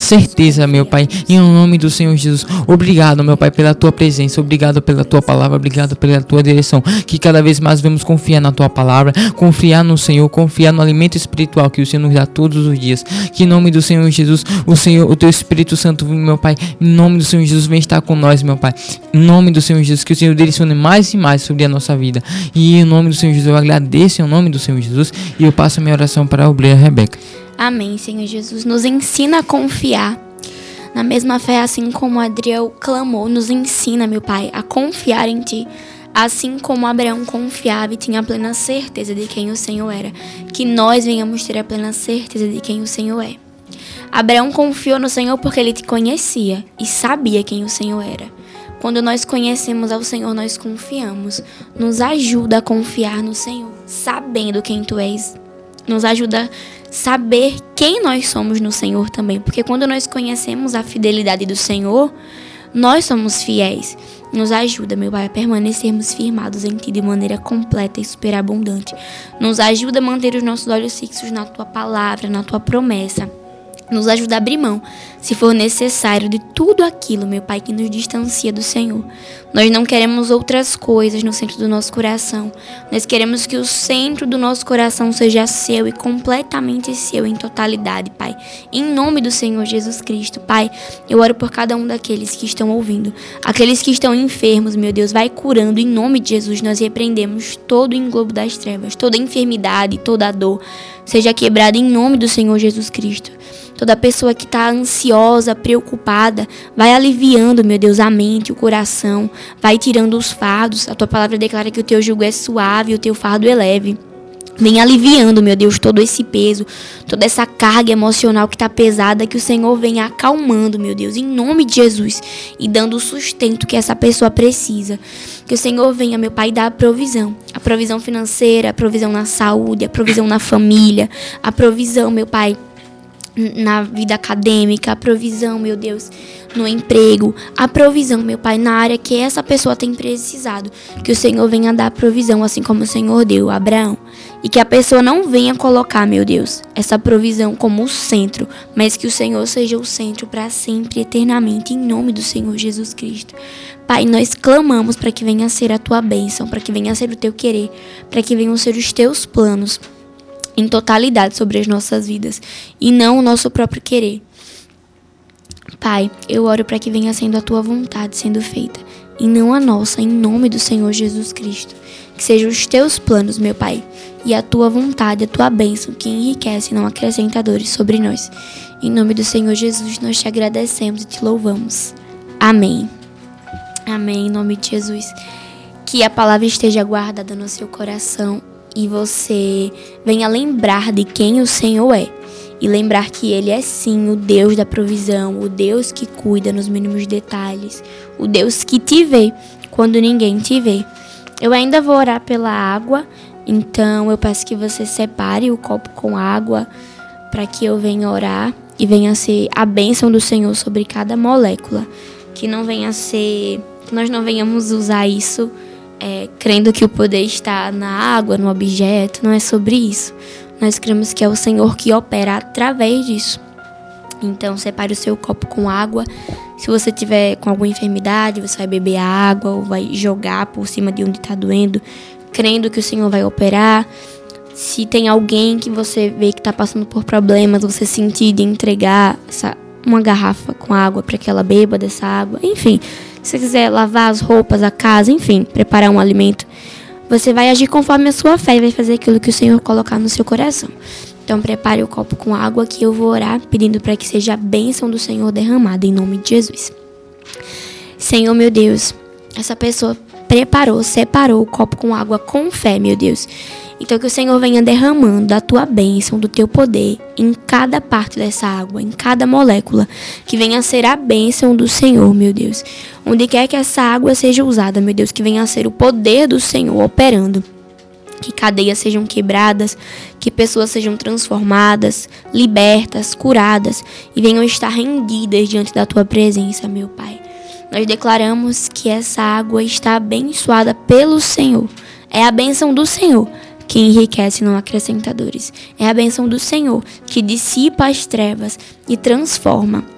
certeza, meu Pai, em nome do Senhor Jesus. Obrigado, meu Pai, pela tua presença, obrigado pela tua palavra, obrigado pela tua direção, que cada vez mais vamos confiar na tua palavra, confiar no Senhor, confiar no alimento espiritual que o Senhor nos dá todos os dias. Que em nome do Senhor Jesus, o teu Espírito Santo, meu Pai, em nome do Senhor Jesus, vem estar com nós, meu Pai. Em nome do Senhor Jesus, que o Senhor direcione mais e mais sobre a nossa vida. E em nome do Senhor Jesus, eu agradeço em nome do Senhor Jesus e eu passo a minha oração para a obreira Rebeca. Amém, Senhor Jesus. Nos ensina a confiar na mesma fé, assim como Adriel clamou. Nos ensina, meu Pai, a confiar em Ti. Assim como Abraão confiava e tinha a plena certeza de quem o Senhor era. Que nós venhamos ter a plena certeza de quem o Senhor é. Abraão confiou no Senhor porque ele te conhecia e sabia quem o Senhor era. Quando nós conhecemos ao Senhor, nós confiamos. Nos ajuda a confiar no Senhor, sabendo quem Tu és. Nos ajuda a saber quem nós somos no Senhor também. Porque quando nós conhecemos a fidelidade do Senhor, nós somos fiéis. Nos ajuda, meu Pai, a permanecermos firmados em Ti de maneira completa e superabundante. Nos ajuda a manter os nossos olhos fixos na Tua palavra, na Tua promessa. Nos ajuda a abrir mão, se for necessário, de tudo aquilo, meu Pai, que nos distancia do Senhor. Nós não queremos outras coisas no centro do nosso coração. Nós queremos que o centro do nosso coração seja seu e completamente seu, em totalidade, Pai. Em nome do Senhor Jesus Cristo, Pai, eu oro por cada um daqueles que estão ouvindo. Aqueles que estão enfermos, meu Deus, vai curando. Em nome de Jesus, nós repreendemos todo o englobo das trevas, toda enfermidade, toda dor, seja quebrada em nome do Senhor Jesus Cristo. Toda pessoa que está ansiosa, preocupada, vai aliviando, meu Deus, a mente, o coração, vai tirando os fardos. A Tua palavra declara que o Teu jugo é suave e o Teu fardo é leve. Vem aliviando, meu Deus, todo esse peso, toda essa carga emocional que está pesada, que o Senhor venha acalmando, meu Deus, em nome de Jesus, e dando o sustento que essa pessoa precisa. Que o Senhor venha, meu Pai, dar a provisão financeira, a provisão na saúde, a provisão na família, a provisão, meu Pai, na vida acadêmica, a provisão, meu Deus, no emprego, a provisão, meu Pai, na área que essa pessoa tem precisado. Que o Senhor venha dar a provisão, assim como o Senhor deu a Abraão. E que a pessoa não venha colocar, meu Deus, essa provisão como o centro, mas que o Senhor seja o centro para sempre, eternamente, em nome do Senhor Jesus Cristo. Pai, nós clamamos para que venha a ser a Tua bênção, para que venha a ser o Teu querer, para que venham a ser os Teus planos em totalidade sobre as nossas vidas e não o nosso próprio querer. Pai, eu oro para que venha sendo a Tua vontade sendo feita e não a nossa, em nome do Senhor Jesus Cristo. Que sejam os Teus planos, meu Pai, e a Tua vontade, a Tua bênção que enriquece e não acrescenta dores sobre nós. Em nome do Senhor Jesus, nós Te agradecemos e Te louvamos. Amém. Amém, em nome de Jesus. Que a palavra esteja guardada no seu coração e você venha lembrar de quem o Senhor é. E lembrar que Ele é sim o Deus da provisão, o Deus que cuida nos mínimos detalhes, o Deus que te vê quando ninguém te vê. Eu ainda vou orar pela água, então eu peço que você separe o copo com água para que eu venha orar e venha ser a bênção do Senhor sobre cada molécula. Que não venha ser, que nós não venhamos usar isso crendo que o poder está na água, no objeto. Não é sobre isso. Nós cremos que é o Senhor que opera através disso. Então, separe o seu copo com água. Se você tiver com alguma enfermidade, você vai beber a água ou vai jogar por cima de onde está doendo, crendo que o Senhor vai operar. Se tem alguém que você vê que está passando por problemas, você sentir de entregar uma garrafa com água para que ela beba dessa água. Enfim, se você quiser lavar as roupas, a casa, enfim, preparar um alimento, você vai agir conforme a sua fé e vai fazer aquilo que o Senhor colocar no seu coração. Então, prepare o copo com água que eu vou orar, pedindo para que seja a bênção do Senhor derramada em nome de Jesus. Senhor, meu Deus, essa pessoa separou o copo com água com fé, meu Deus. Então, que o Senhor venha derramando da Tua bênção, do Teu poder em cada parte dessa água, em cada molécula. Que venha a ser a bênção do Senhor, meu Deus. Onde quer que essa água seja usada, meu Deus, que venha a ser o poder do Senhor operando. Que cadeias sejam quebradas, que pessoas sejam transformadas, libertas, curadas e venham estar rendidas diante da Tua presença, meu Pai. Nós declaramos que essa água está abençoada pelo Senhor. É a bênção do Senhor que enriquece e não acrescenta dores. É a bênção do Senhor que dissipa as trevas e transforma